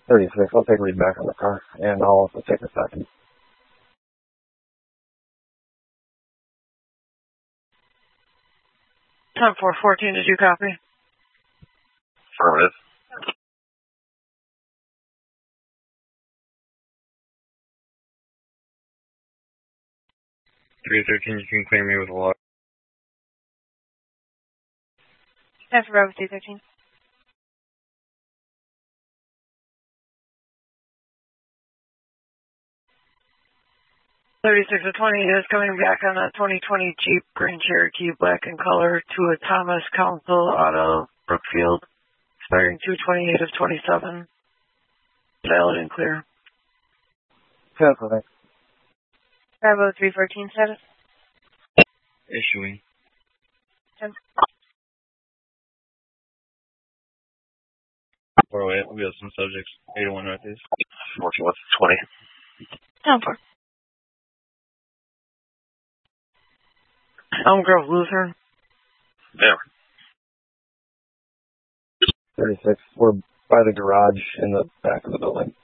36, I'll take a read back on the car, and I'll also take a second. 10-4-14, did you copy? Affirmative. 313, you can clear me with a log. 10 for Bravo 313. Thirty-six of 20 is coming back on a 2020 Jeep Grand Cherokee black in color to a Thomas Council out of Brookfield, expiring 2/28 of 27. Valid and clear. Cancel, thanks. Bravo 314 status. Issuing. 10. 408, we have some subjects. 801 Northeast. 14 with 20. 10-4. Elm Grove Lutheran. There. 36, we're by the garage in the back of the building.